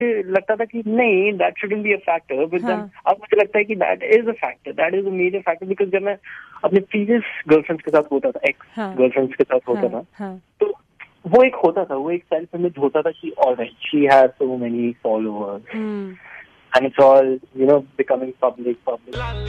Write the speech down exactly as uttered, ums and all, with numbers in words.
लगता था कि नहीं, that shouldn't be a factor, but then अब मुझे लगता है कि that is a factor, that is a major factor, because जब मैं अपने प्रीवियस गर्लफ्रेंड्स के साथ होता था, एक्स गर्लफ्रेंड्स के साथ होता था, तो वो एक होता था, वो एक सेल्फ इमेज होता था कि alright, she has so many followers and it's all, you know, becoming public public